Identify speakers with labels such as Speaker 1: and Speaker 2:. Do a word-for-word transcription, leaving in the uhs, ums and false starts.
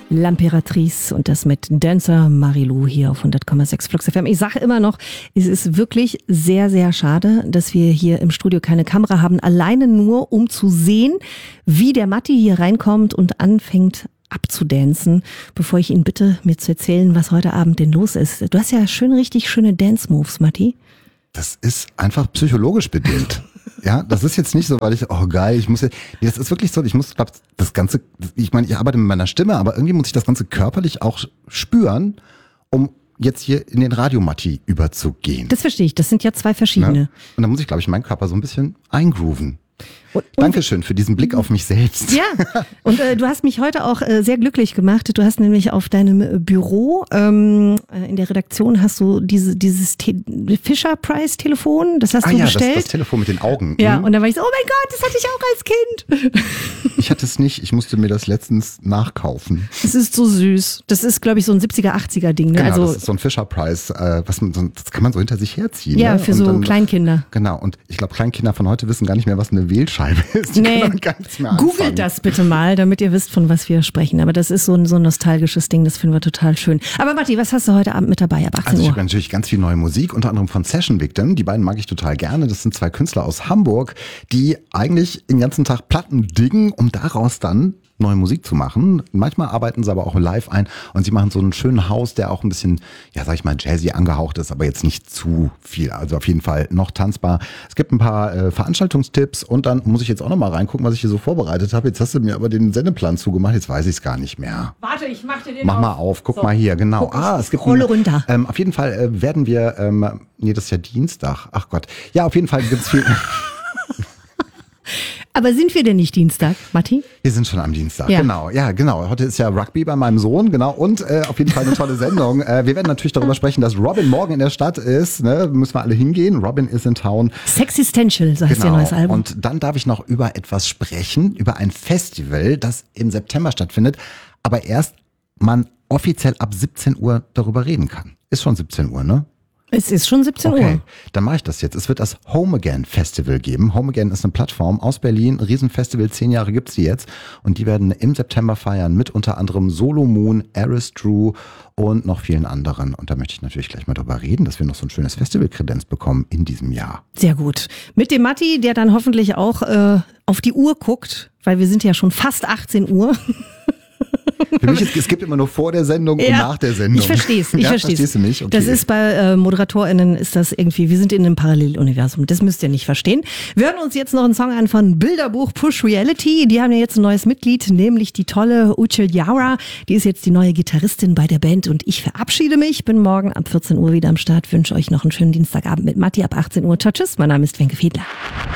Speaker 1: L'Impératrice und das mit Dancer Marilou hier auf hundert Komma sechs Flux F M. Ich sage immer noch, es ist wirklich sehr, sehr schade, dass wir hier im Studio keine Kamera haben, alleine nur, um zu sehen, wie der Matti hier reinkommt und anfängt abzudancen, bevor ich ihn bitte, mir zu erzählen, was heute Abend denn los ist. Du hast ja schön, richtig schöne Dance-Moves, Matti.
Speaker 2: Das ist einfach psychologisch bedingt. Ja, das ist jetzt nicht so, weil ich, oh geil, ich muss jetzt, nee, das ist wirklich so, ich muss, glaub, das Ganze, ich meine, ich arbeite mit meiner Stimme, aber irgendwie muss ich das Ganze körperlich auch spüren, um jetzt hier in den Radio-Matti überzugehen.
Speaker 1: Das verstehe ich, das sind ja zwei verschiedene.
Speaker 2: Ja? Und da muss ich, glaube ich, meinen Körper so ein bisschen eingrooven.
Speaker 1: Und, und
Speaker 2: Dankeschön für diesen Blick auf mich selbst.
Speaker 1: Ja, und äh, du hast mich heute auch äh, sehr glücklich gemacht. Du hast nämlich auf deinem Büro, ähm, in der Redaktion hast du diese, dieses Te- Fisher-Price-Telefon, das hast
Speaker 2: ah,
Speaker 1: du
Speaker 2: ja,
Speaker 1: bestellt.
Speaker 2: Das, das Telefon mit den Augen.
Speaker 1: Ja,
Speaker 2: mhm.
Speaker 1: und da war ich so, oh mein Gott, das hatte ich auch als Kind.
Speaker 2: Ich hatte es nicht, ich musste mir das letztens nachkaufen.
Speaker 1: Das ist so süß. Das ist, glaube ich, so ein siebziger, achtziger Ding. Ne?
Speaker 2: Genau,
Speaker 1: also,
Speaker 2: das ist so ein Fisher-Price, äh, was man, so, das kann man so hinter sich herziehen.
Speaker 1: Ja,
Speaker 2: ne?
Speaker 1: für
Speaker 2: und
Speaker 1: so
Speaker 2: dann,
Speaker 1: Kleinkinder.
Speaker 2: Genau, und ich glaube, Kleinkinder von heute wissen gar nicht mehr, was eine Wählscheibe ist. Die
Speaker 1: Nee,
Speaker 2: können gar nichts mehr anfangen.
Speaker 1: Googelt das bitte mal, damit ihr wisst, von was wir sprechen. Aber das ist so ein, so ein nostalgisches Ding, das finden wir total schön. Aber Matti, was hast du heute Abend mit dabei ab achtzehn
Speaker 2: Also ich
Speaker 1: Uhr?
Speaker 2: habe natürlich ganz viel neue Musik, unter anderem von Session Victim. Die beiden mag ich total gerne. Das sind zwei Künstler aus Hamburg, die eigentlich den ganzen Tag Platten diggen, um daraus dann neue Musik zu machen. Manchmal arbeiten sie aber auch live ein und sie machen so einen schönen House, der auch ein bisschen, ja sag ich mal, jazzy angehaucht ist, aber jetzt nicht zu viel. Also auf jeden Fall noch tanzbar. Es gibt ein paar äh, Veranstaltungstipps und dann muss ich jetzt auch noch mal reingucken, was ich hier so vorbereitet habe. Jetzt hast du mir aber den Sendeplan zugemacht, jetzt weiß ich es gar nicht mehr.
Speaker 1: Warte, ich mach dir den
Speaker 2: Mach
Speaker 1: auf.
Speaker 2: mal auf, guck
Speaker 1: So.
Speaker 2: mal hier, genau.
Speaker 1: Guck,
Speaker 2: ah, es gibt
Speaker 1: rolle
Speaker 2: ein,
Speaker 1: runter.
Speaker 2: Ähm, auf jeden Fall äh, werden wir, ähm, nee, das ist ja Dienstag. Ach Gott. Ja, auf jeden Fall gibt's viel.
Speaker 1: Aber sind wir denn nicht Dienstag, Matti?
Speaker 2: Wir sind schon am Dienstag,
Speaker 1: Ja.
Speaker 2: genau. Ja, genau. Heute ist ja Rugby bei meinem Sohn, genau. Und äh, auf jeden Fall eine tolle Sendung. äh, wir werden natürlich darüber sprechen, dass Robin morgen in der Stadt ist. Ne? Müssen wir alle hingehen. Robin ist in Town.
Speaker 1: Sexistential, so heißt
Speaker 2: Genau.
Speaker 1: ihr neues Album.
Speaker 2: Und dann darf ich noch über etwas sprechen, über ein Festival, das im September stattfindet, aber erst man offiziell ab siebzehn Uhr darüber reden kann. Ist schon siebzehn Uhr, ne?
Speaker 1: Es ist schon siebzehn
Speaker 2: Okay,
Speaker 1: Uhr.
Speaker 2: dann mache ich das jetzt. Es wird das Home Again Festival geben. Home Again ist eine Plattform aus Berlin, Riesenfestival, zehn Jahre gibt's die jetzt. Und die werden im September feiern mit unter anderem Solo Moon, Aris Drew und noch vielen anderen. Und da möchte ich natürlich gleich mal drüber reden, dass wir noch so ein schönes Festival-Kredenz bekommen in diesem Jahr.
Speaker 1: Sehr gut. Mit dem Matti, der dann hoffentlich auch äh, auf die Uhr guckt, weil wir sind ja schon fast achtzehn Uhr.
Speaker 2: Für mich ist, es gibt immer nur vor der Sendung und nach der Sendung.
Speaker 1: Ich verstehe es. Ich
Speaker 2: ja,
Speaker 1: versteh's.
Speaker 2: Verstehst du mich? Okay.
Speaker 1: Das ist bei äh, ModeratorInnen ist das irgendwie, wir sind in einem Paralleluniversum. Das müsst ihr nicht verstehen. Wir hören uns jetzt noch einen Song an von Bilderbuch Push Reality. Die haben ja jetzt ein neues Mitglied, nämlich die tolle Uche Yaura. Die ist jetzt die neue Gitarristin bei der Band und ich verabschiede mich. Bin morgen ab vierzehn Uhr wieder am Start. Wünsche euch noch einen schönen Dienstagabend mit Matti ab achtzehn Uhr. Ciao, tschüss. Mein Name ist Wenke Fiedler.